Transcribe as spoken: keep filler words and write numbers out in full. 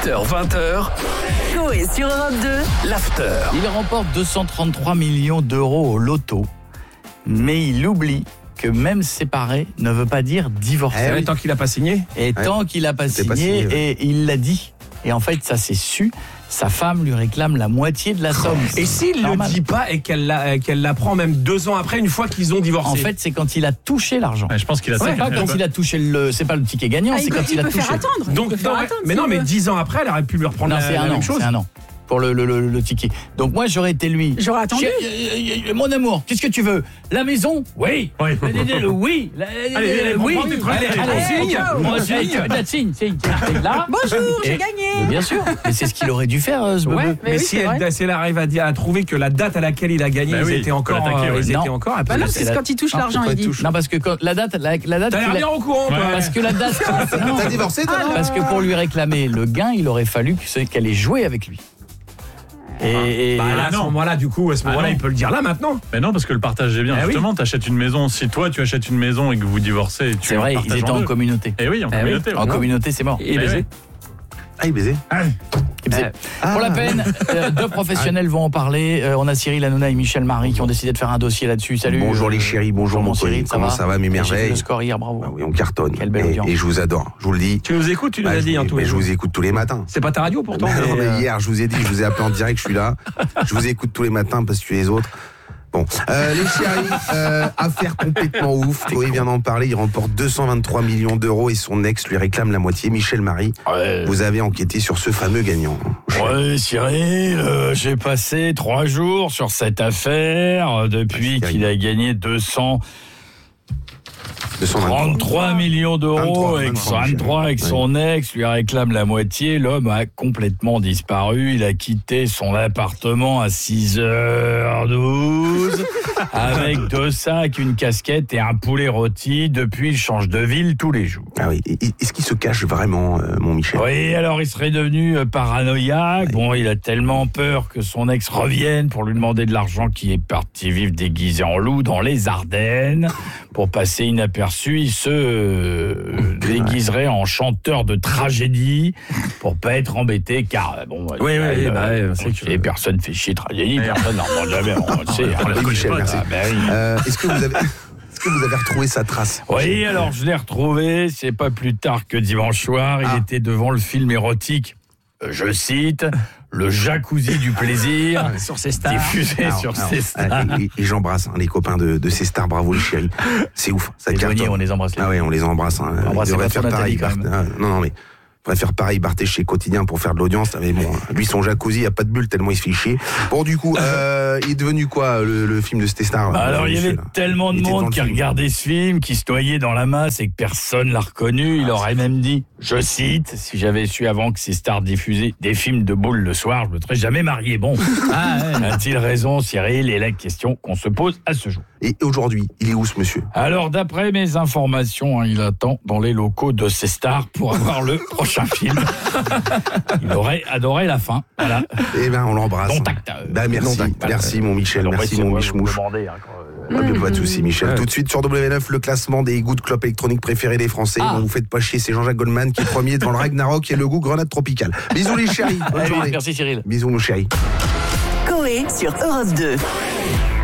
dix-huit heures vingt. Coé sur Europe deux. L'after. Il remporte deux cent trente-trois millions d'euros au loto, mais il oublie que même séparé ne veut pas dire divorcé. Eh oui, tant qu'il n'a pas signé. Et Ouais. tant qu'il n'a pas signé, pas signé, ouais. et il l'a dit. Et en fait, ça s'est su. Sa femme lui réclame la moitié de la somme. Et s'il ne le dit pas et qu'elle la, qu'elle l'apprend même deux ans après, une fois qu'ils ont divorcé. En fait, c'est quand il a touché l'argent. Ouais, je pense qu'il a C'est ça. pas quand il a touché le. C'est pas le ticket gagnant, Ah, c'est il quand peut, il, il a peut touché. faire attendre. Donc, il peut faire non, attendre, mais s'il non, mais veut. dix ans après, elle aurait pu lui reprendre Non, la, c'est la un même an. chose. C'est un an. Pour le, le, le, le ticket. Donc moi j'aurais été lui. J'aurais attendu. Chez- euh, mon amour, qu'est-ce que tu veux? La maison? Oui. Oui. Le oui. La- Allez, allez, oui. prends tes trucs, allez, allez, signe. Moi, Signe. signe. Là, signe, signe, signe. Là. Bonjour, Et- j'ai gagné. Mais bien sûr. Mais c'est ce qu'il aurait dû faire, euh, ce Ouais, bebeu. mais, oui, si, c'est elle, vrai. si elle arrive à, dire, à trouver que la date à laquelle il a gagné, Bah ils oui, étaient faut encore, l'attaquer, euh, ouais. ils Non. étaient encore. Bah non, c'est c'est la- quand il touche Ah, l'argent, pourquoi il dit. il touche Non, parce que quand la date, la, la date. T'as l'air qu'il a- bien au courant, toi. Parce que la date. Non. T'as divorcé, toi, non Parce que pour lui réclamer le gain, il aurait fallu que- qu'elle ait joué avec lui. Et, et- Bah là, à ce non. moment-là, du coup, à ce Ah moment-là, non. il peut le dire là maintenant. Mais non, parce que le partage est bien. Eh oui. Justement, t'achètes une maison. Si toi, tu achètes une maison et que vous divorcez, tu c'est vrai, ils partages étaient en en deux. communauté. Eh oui, en Eh oui. communauté. En ouais. communauté, c'est mort. Et Eh baiser. oui. Ah, il baisait. Il faisait. Pour la peine, euh, deux professionnels vont en parler. Euh, on a Cyril Hanouna et Michel Marie qui ont décidé de faire un dossier là-dessus. Salut. Bonjour les chéris, bonjour mon Cyril, Cyril, comment ça va mes J'ai fait merveilles? le score hier, bravo. Ah oui, on cartonne. Quelle belle et, audience. et je vous adore, je vous le dis. Tu nous écoutes, tu nous Bah, as je, dit, hein, vous- tous mais les je jours. vous écoute tous les matins. C'est pas ta radio pourtant. Non, mais, mais euh, hier, je vous ai dit, je vous ai appelé en direct, je suis là. Je vous écoute tous les matins parce que les autres. Bon, euh, les chéris, euh, affaire complètement ouf. Chloé vient d'en parler. Il remporte deux cent vingt-trois millions d'euros et son ex lui réclame la moitié. Michel Marie, Ouais. vous avez enquêté sur ce fameux gagnant. Ouais, Cyril, euh, j'ai passé trois jours sur cette affaire euh, depuis Ah, qu'il a gagné deux cent deux cent vingt-trois. trente-trois millions d'euros vingt-trois, et que vingt-trois, vingt-trois avec ouais. son ex lui réclame la moitié. L'homme a complètement disparu. Il a quitté son appartement à six heures douze avec deux sacs, une casquette et un poulet rôti. Depuis, il change de ville tous les jours. Ah oui, et- et- est-ce qu'il se cache vraiment, euh, mon Michel? Oui, alors il serait devenu euh, paranoïaque. Bon, il a tellement peur que son ex revienne pour lui demander de l'argent qu'il est parti vivre déguisé en loup dans les Ardennes. Pour passer inaperçu, il se euh, déguiserait en chanteur de tragédie pour pas être embêté, car euh, bon, Oui, euh, oui, euh, bah, ouais, on c'est sait, que- personne fait chier tragédie, personne n'en demande jamais, on le sait. on la Oui, connaît Michel, pas, merci. Ah, ben oui. Euh, est-ce que vous avez, est-ce que vous avez retrouvé sa trace? Oui, alors je l'ai retrouvé, c'est pas plus tard que dimanche soir, il Ah. était devant le film érotique, euh, je cite, le jacuzzi du plaisir, sur ses stars. diffusé Alors, sur alors, ces stars. et, et- et j'embrasse hein, les copains de, de ces stars, bravo les chéris. C'est ouf, ça Les douaniers, cartonne. on les embrasse. Ah ouais, on les embrasse. Hein. On embrasse Il devrait pas trop faire pareil. Nathalie, quand Barth- ah, non, non, mais il devrait faire pareil, Barthé chez Quotidien pour faire de l'audience. Mais bon, lui, son jacuzzi, il n'y a pas de bulle tellement il se fait chier. Bon, du coup, euh, il est devenu quoi, le, le film de ces stars? Bah alors, euh, il y monsieur, avait là tellement de Il était devant monde le qui film. regardait ce film, qui se noyait dans la masse et que personne l'a reconnu. Il aurait même dit, je cite, si j'avais su avant que ces stars diffusaient des films de boules le soir, je me serais jamais marié. Bon, ah, ouais. A-t-il raison, Cyril? Et la question qu'on se pose à ce jour. Et aujourd'hui, il est où ce monsieur? Alors, d'après mes informations, hein, il attend dans les locaux de ces stars pour avoir le prochain film. Il aurait adoré la fin. Voilà. Eh ben, on l'embrasse. Contact. Bah, merci, merci mon Michel, merci mon Michmouche. Ah, mais pas de soucis, Michel. Ouais. Tout de suite sur W neuf, le classement des goûts de clopes électroniques préférés des Français. Ah. Bon, vous faites pas chier, c'est Jean-Jacques Goldman qui est premier devant le Ragnarok et le goût grenade tropicale. Bisous les chéris, bonne Allez, journée. merci Cyril. Bisous nos chéris. Coé sur Europe deux.